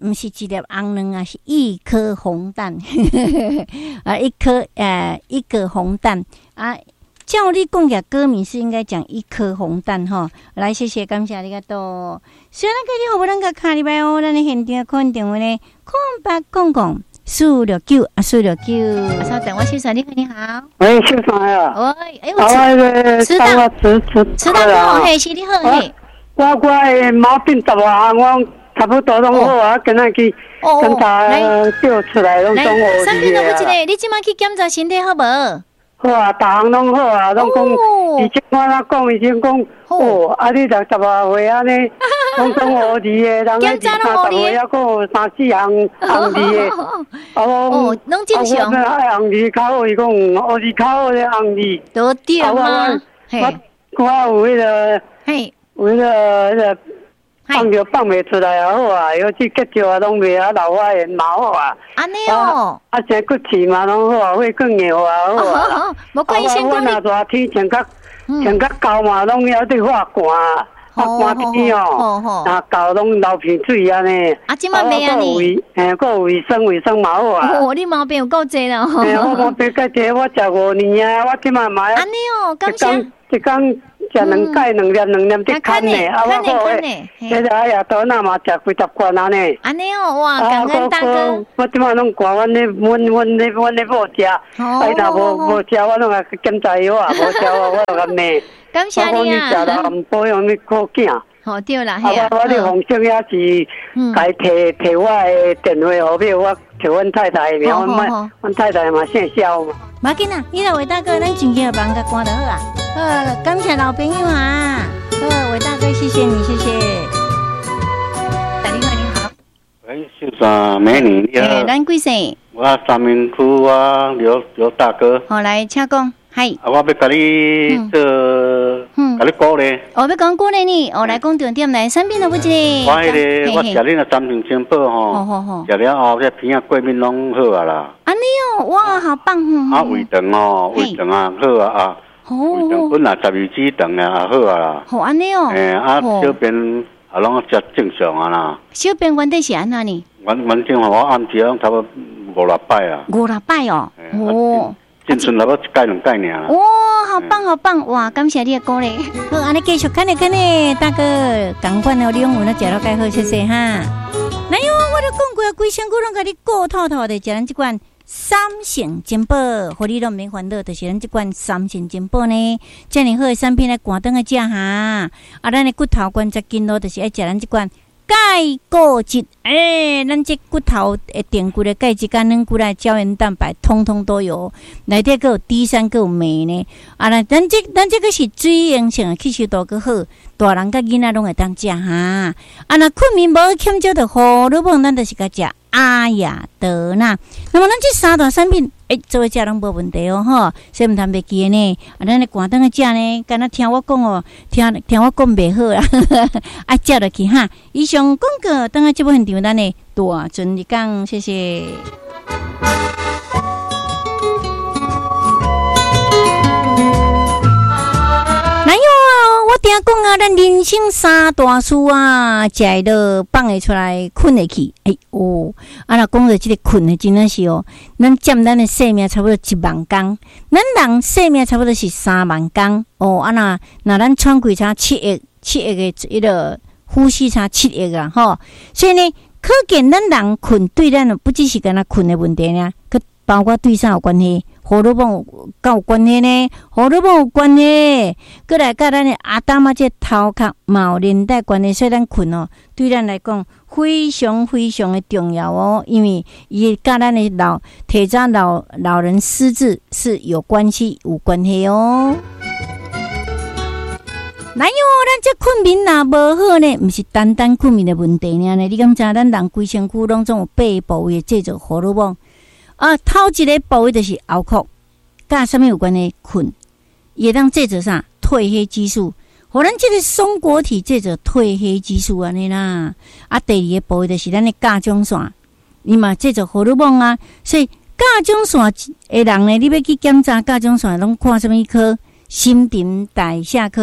不是一粒红蛋啊，是一颗红蛋啊，一个红蛋啊。照你讲嘅歌名是应该讲一颗红蛋吼。来，谢谢，感谢你个多。虽然佢哋好不能够卡礼拜哦，咱哋现场看电话呢，空白公公469啊469。稍等，我先生你好。 喂，先生啊。 喂，我迟到好，嘿，是你好嘿。 我的毛病10啊，我差不多拢好啊，今仔去检查叫出来拢总好啲啊。 三遍都不一个，你即摆去检查身体好无？ 好啊，逐项拢好啊，拢讲以前我讲，以前讲啊，你60岁安尼，拢总好啲的，人个30岁还佫有3-4项红字的， 拢正常。 我红字较好，伊讲红字较好的红字， 都对嘛。 我有迄个。放袂出来啊，好啊，尤其结石啊，拢袂啊，老花眼嘛好啊。 安尼哦。 这骨刺嘛拢好啊，会更牛啊，好啊。 无怪医生讲你。 我热天穿甲厚嘛，拢要得化汗啊，寒天哦，啊厚拢流鼻水安尼。 啊，即摆袂安尼。 佫有卫生嘛好啊。 你毛病有够济咯。 我毛病介济，我食5年啊，我即摆嘛。 安尼哦，感谢。 一工。食2盖2粒得看呢，啊，我迄个哎呀，倒那嘛食几10罐安尼。 安尼哦，哇，感恩大哥。 我即摆拢赶阮咧某食，哎若无食，我拢来检查药啊，无食我就甲骂。 感谢你啊。 我讲你食了唔保养，你靠囝。 好对啦， 我咧红色也是，该摕我的电话号码，我摕阮太太的名，阮太太嘛姓肖嘛。 无要紧啦，你来伟大哥，咱前期把人家关就好啊。感谢老朋友啊！伟大哥，谢谢你，谢谢。打电话你好。 喂，先生，美女你好。 咱几岁？ 我三明区啊，刘大哥。 好，来，请讲。嗨。 我要甲你甲你鼓励。 要讲鼓励你，来讲重点来，产品都不一个。 我食恁的三平清宝吼，食了后这鼻啊过敏拢好啊啦。安尼哦，哇，好棒哦。 胃肠啊好啊。胃肠本来12指肠啊好啊啦。 好安尼哦。 小便啊拢食正常啊啦。 小便原底是安怎呢？ 原正我暗时拢差不多5-6摆啊。 5-6摆哦。 进村差不多1盖2盖尔。 哇，好棒好棒！哇，感谢你的鼓励。好，安尼继续看呢，大哥，同款哦，你用我食了介好，谢谢哈。那因为我都讲过啊，规身躯拢甲你顾透透的，食咱这款三成金宝，互你拢免烦恼，就是咱这款三成金宝呢，遮尔好的产品来赶灯个食哈。咱的骨头关节筋络，就是爱食咱这款钙固质，咱这骨头的电骨的钙质、跟软骨的胶原蛋白，通通都有。内底还有 D3，还有镁呢。咱这个是水溶性的，吸收度更好，大人甲囡仔拢会当食哈。那困眠无欠少的荷尔蒙，咱就是甲食阿雅德纳。那么咱这三大产品，做伙食拢无问题哦吼，所以毋通袂记的呢。咱咧赶灯个食呢，敢若听我讲哦，听我讲袂好啦，食落去哈。以上广告，等下节目现场咱的大顺利讲，谢谢。我听讲啊，咱人生三大事啊，食会落，放会出来，困会去。若讲到这个困的，真的是哦，咱占咱的生命差不多1万工，咱人生命差不多是3万工哦。那咱喘气差7亿的迄个呼吸差7亿啊，吼。所以呢，可见咱人困对咱不只是干那困的问题呢，佮包括对啥有关系？荷尔蒙有关系呢？荷尔蒙有关系，过来甲咱的阿达嘛，这头壳嘛有连带关系，所以咱困哦，对咱来讲非常非常的重要哦，因为伊甲咱的体早老人失智是有关系哦。哪有咱这困眠若无好呢？毋是单单困眠的问题呢？你敢知咱人规身躯拢总有8部位制造荷尔蒙？头一个部位就是喉壳，甲什么有关系？困，也当制造啥褪黑激素，互咱这个松果体制造褪黑激素安尼啦。第二个部位就是咱的甲状腺，伊嘛制造荷尔蒙啊。所以甲状腺的人呢，你要去检查甲状腺，拢看什么科？新陈代谢科，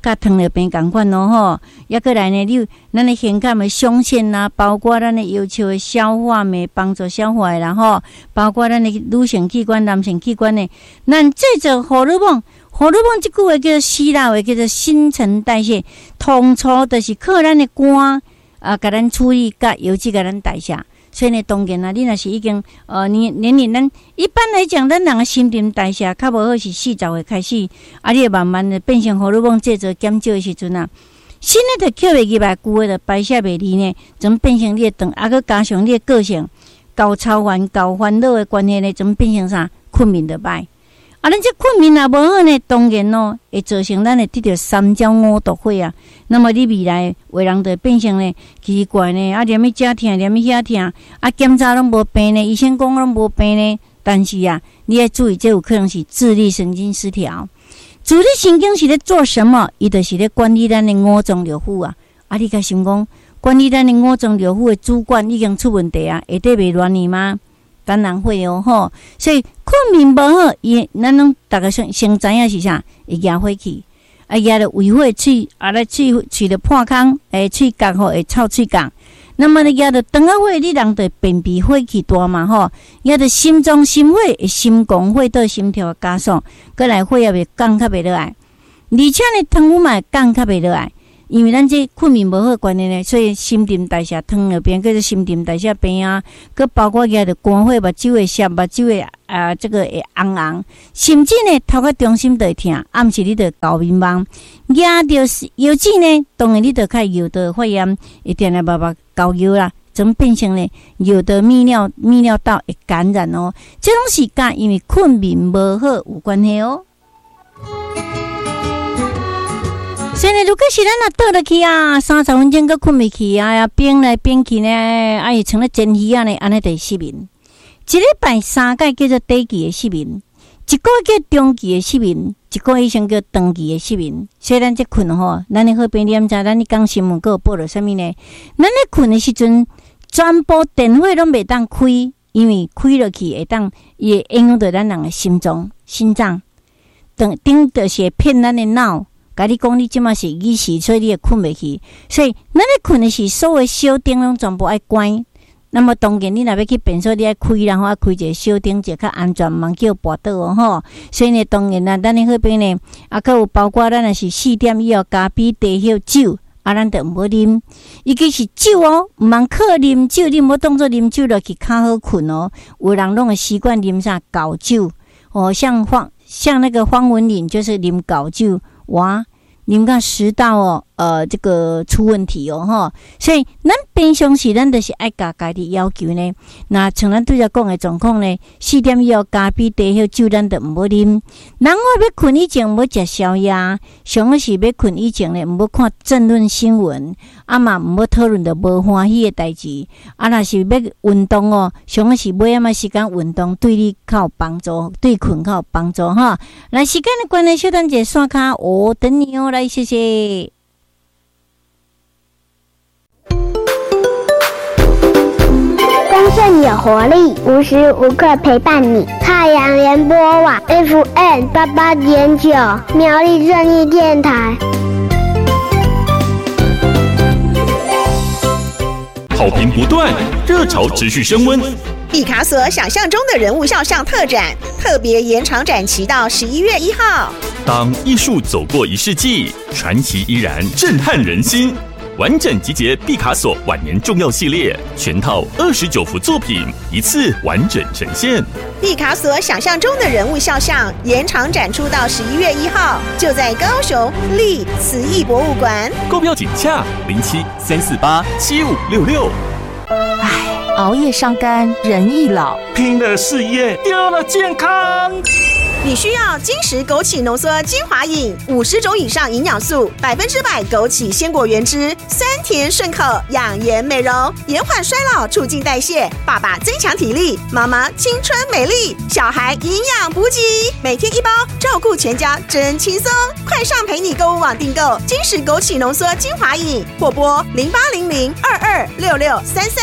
甲糖尿病同款咯吼。抑过来呢，你咱的胸腔的胸腺啊，包括咱的要求的消化酶，帮助消化的啦吼，包括咱的女性器官、男性器官的，咱这种荷尔蒙这句话叫做希腊话叫做新陈代谢，通初就是靠咱的肝甲咱处理，甲油脂甲咱代谢。所以呢，当然啦，你若是已经年龄，咱一般来讲，咱人的新陈代谢较无好是40岁开始，你会慢慢的变成荷尔蒙制造减少的时阵啊，新的就吸袂入来，旧的就排泄袂离呢，怎变成你的肠，佮加上你的个性高操烦、高烦恼的关系呢，怎变成啥？困眠就歹。咱这困眠也无好呢，当然咯，会造成咱会得到三焦五毒火啊。那么你未来为人就变成呢奇怪呢，连去这疼，连去遐疼，检查拢无病呢，医生讲拢无病呢。但是你要注意，这有可能是自律神经失调。自律神经是咧做什么？伊就是咧管理咱的五脏六腑啊。你甲想讲，管理咱的五脏六腑的主管已经出问题啊，会得袂乱去吗？当然会哦吼，所以困眠无好，咱拢大家先知影是啥？会压火气，压了胃火喙，来喙的破空，喙角吼会臭喙角。那么呢，压了肠仔火，你人就便秘火气大嘛吼，压了心脏心火，心狂火到心跳加速，过来火也会降较袂落来，而且呢，糖分嘛降较袂落来。因为咱这困眠无好关系呢，所以新陈代谢糖尿病叫做新陈代谢病啊，佮包括压着肝火、目睭会涩、目睭会这个会红红，甚至呢头壳中心就会痛，暗时你就高面盲，压着油脂呢，当然你就较油的肺炎，一定来慢慢高油啦，怎变成呢油的泌尿道会感染哦，这种是甲因为困眠无好有关系哦。所以呢，如果是咱倒落去30分钟佮困袂去变来变去呢，伊成了真鱼呢，安尼就失眠。一礼拜3次叫做短期的失眠，一个月叫中期的失眠，一个以上叫长期的失眠。所以咱这困吼，咱的好朋友知，咱咧讲新闻佮报了什么呢？咱咧困的时阵，全部电话拢袂当开，因为开落去会当也影响到咱人的心脏，顶就是会骗咱的脑。甲你讲，你即马是意识，所以你会困袂去。所以咱咧困的是所有小灯拢全部爱关。那么当然，你若要去便所，你爱开，然后开一个小灯，就较安全，莫叫跋倒哦吼。所以呢，当然啦，咱的好边呢，佮有包括咱若是4点以后咖啡、茶、酒，咱就毋好啉。尤其是酒哦，毋通靠啉酒，你毋好当作啉酒落去较好困哦。有人拢会习惯啉啥高酒哦，像那个方文岭就是啉高酒。哇，你们看食道这个出问题哦哈，所以咱平常时咱就是爱家己要求呢。那像咱对着讲的状况呢，4点以后咖啡、茶、酒咱就唔好啉。人要困以前唔好食宵夜，上个是要困以前呢，唔好看政论新闻，嘛唔好讨论着无欢喜的代志。若是要运动哦，上个是买时间运动，对你较有帮助，对困较有帮助哈。来，时间的关系，小等者刷卡，等你哦，来谢谢。 丰盛有活力，无时无刻陪伴你。太阳联播网 FM88.9，苗栗正义电台。 好评不断，热潮持续升温。 毕卡索想象中的人物肖像特展，特别延长展期到11月1号。 当艺术走过1世纪，传奇依然震撼人心。完整集结毕卡索晚年重要系列，全套29幅作品，一次完整呈现。 毕卡索想象中的人物肖像延长展出到11月1号，就在高雄立慈艺博物馆。 购票请洽07-348-7566。 熬夜伤肝，人易老； 拼了事业，丢了健康。 你需要金石枸杞浓缩精华饮，50种以上营养素，100%枸杞鲜果原汁，酸甜顺口，养颜美容，延缓衰老，促进代谢。爸爸增强体力，妈妈青春美丽，小孩营养补给，每天1包，照顾全家真轻松。快上陪你购物网订购金石枸杞浓缩精华饮，或拨0800226633。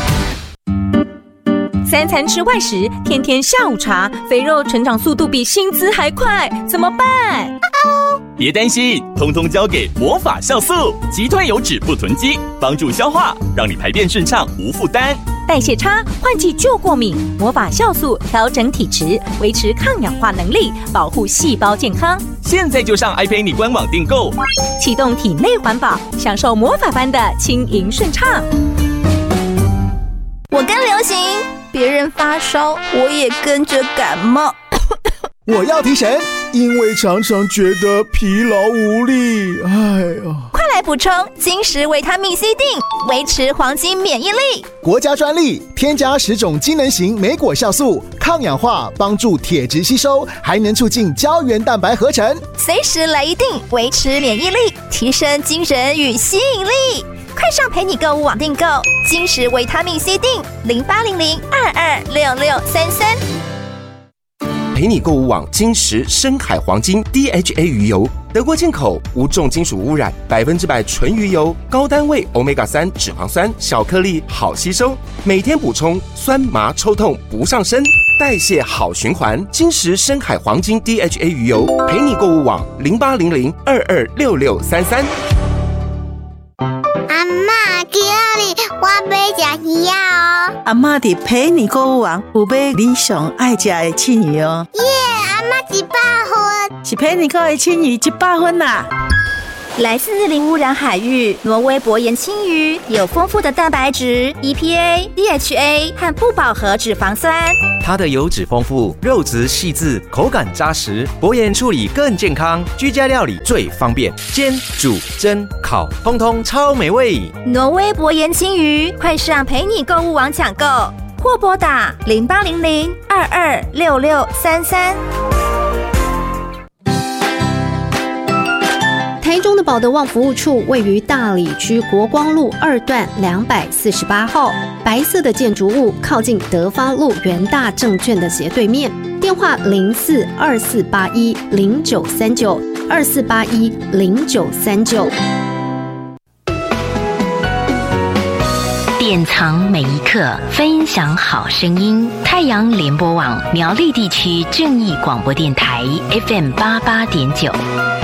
3餐吃外食，天天下午茶，肥肉成长速度比薪资还快，怎么办？ 别担心，通通交给魔法酵素，击退油脂不囤积，帮助消化，让你排便顺畅无负担。 代谢差，换季就过敏，魔法酵素调整体质，维持抗氧化能力，保护细胞健康。 现在就上爱陪你官网订购， 启动体内环保，享受魔法般的轻盈顺畅。 我跟流行，别人发烧，我也跟着感冒。 我要提神，因为常常觉得疲劳无力。哎呀， 快来补充金石维他命 C 锭，维持黄金免疫力。 国家专利，添加10种机能型莓果酵素，抗氧化，帮助铁质吸收，还能促进胶原蛋白合成。 随时来一锭，维持免疫力，提升精神与吸引力。快上陪你购物网订购金石维他命 C 锭，0800226633。 陪你购物网金石深海黄金 DHA 鱼油，德国进口，无重金属污染，100%纯鱼油，高单位 Omega-3 脂肪酸，小颗粒好吸收，每天补充，酸麻抽痛不上身，代谢好循环。金石深海黄金 DHA 鱼油，陪你购物网0800226633。 阿嬷，今日我要吃鱼哦。 阿嬷伫陪你购物网有买你上爱吃的凊鱼哦。 耶，阿嬷100分， 是陪你购的凊鱼100分啦。 来自零污染海域，挪威薄盐青鱼有丰富的蛋白质、EPA、DHA 和不饱和脂肪酸。 它的油脂丰富，肉质细致，口感扎实，薄盐处理更健康，居家料理最方便，煎、煮、蒸、烤，通通超美味。 挪威薄盐青鱼，快上陪你购物网抢购，或拨打0800226633。 台中的保德旺服务处位于大里区国光路2段248号，白色的建筑物靠近德发路元大证券的斜对面，电话0424810939，24810939。 典藏每一刻，分享好声音。太阳联播网苗栗地区正义广播电台 FM88.9。